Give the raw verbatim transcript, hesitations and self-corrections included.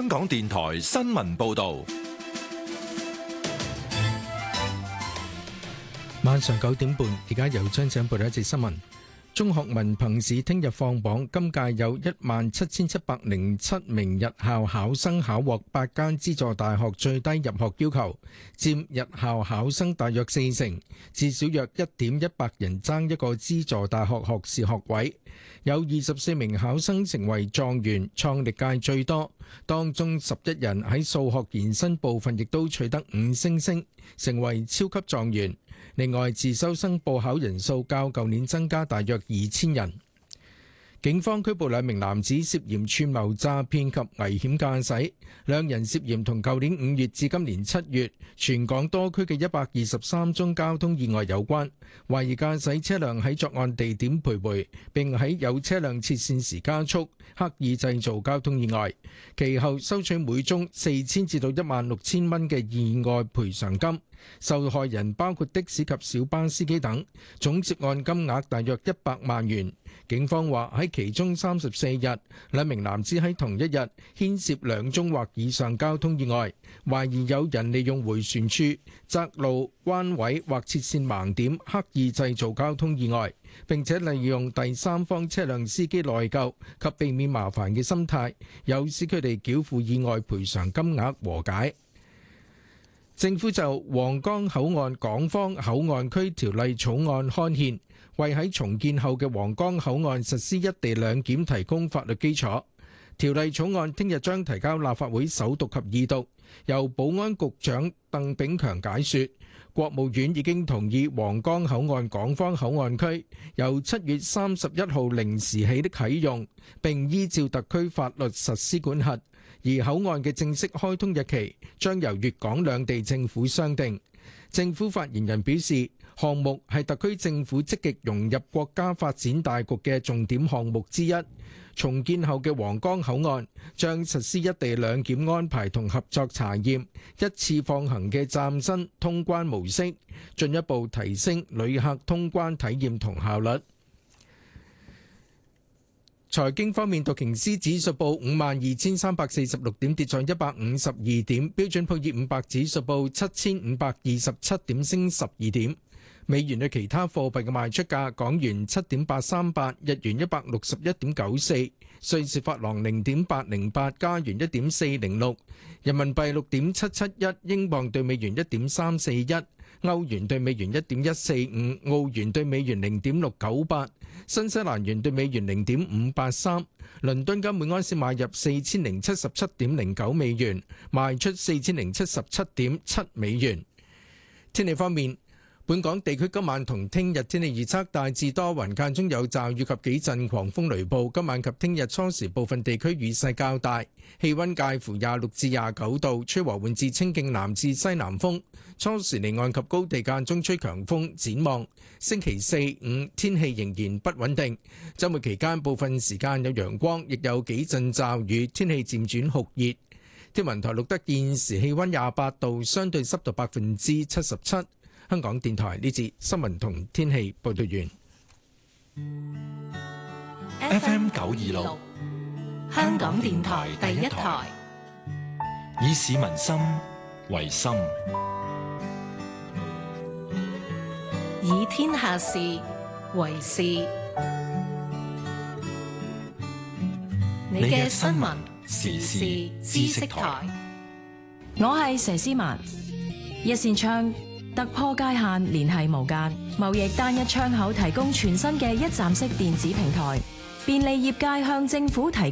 香港電台新聞報道。 晚上九點半，而家由張長報道一節新聞。中學文憑試聽日放榜，今屆有一萬七千七百零七名日校考生考獲八間資助大學最低入學要求，佔日校考生大約四成，至少約一點一百人爭一個資助大學學士學位。有二十四名考生成為狀元，創歷屆最多。當中十一人喺數學延伸部分亦都取得五星星，成為超級狀元。另外，自修生報考人數較舊年增加大約二千人。警方拘捕兩名男子涉嫌串謀詐騙及危險駕駛，兩人涉嫌同舊年五月至今年七月全港多區嘅一百二十三宗交通意外有關，懷疑駕駛車輛喺作案地點賠回，並喺有車輛切線時加速，刻意製造交通意外。其後收取每宗四千至到一萬六千蚊嘅意外賠償金。受害人包括的士及小巴司機等，總涉案金額大約一百萬元。警方話喺其中三十四日，兩名男子喺同一日牽涉兩宗或以上交通意外，懷疑有人利用迴旋處、窄路、彎位或切線盲點，刻意製造交通意外，並且利用第三方車輛司機內疚及避免麻煩嘅心態，誘使佢哋繳付意外賠償金額和解。政府就皇崗口岸港方口岸區條例草案刊憲，為喺重建後嘅皇崗口岸實施一地兩檢提供法律基礎。條例草案聽日將提交立法會首讀及二讀，由保安局長鄧炳強解說。國務院已經同意皇崗口岸港方口岸區由七月三十一號零時起的啟用，並依照特區法律實施管轄。而口岸嘅正式開通日期將由粵港兩地政府商定。政府發言人表示，項目係特區政府積極融入國家發展大局嘅重點項目之一。重建後嘅皇崗口岸將實施一地兩檢安排同合作查驗，一次放行嘅嶄新通關模式，進一步提升旅客通關體驗同效率。財經方面，道瓊斯指數報五萬二千三百四十六點，跌咗一百五十二點；標準普爾五百指數報七千五百二十七點，升十二點。美元對其他貨幣嘅賣出價：港元七點八三八，日元一百六十一點九四，瑞士法郎零點八零八，加元一點四零六，人民幣六點七七一，英鎊對美元一點三四一。歐元對美元一點一四五，澳元對美元零點六九八，新西蘭元對美元零點五八三。倫敦金每安士買入四千零七十七點零九美元，賣出四千零七十七點七美元。天氣方面，本港地區今晚同聽日天氣預測大致多雲，間中有驟雨及幾陣狂風雷暴。今晚及聽日初時部分地區雨勢較大，氣溫介乎廿六至廿九度，吹和緩至清勁南至西南風。初時離岸及高地間中吹強風。展望星期四五天氣仍然不穩定，週末期間部分時間有陽光，亦有幾陣驟雨，天氣漸轉酷熱。天文台錄得現時氣溫廿八度，相對濕度百分之七十七。香港電台呢節新聞同天氣報道完。F M 九二六，香港電台第一台，以市民心為心， 以天下事為事。你嘅新聞時事知識台， 我係佘詩曼。一扇窗突破界限，聯繫無間，貿易單一窗口提供全新嘅一站式電子平台，便利業界向政府提供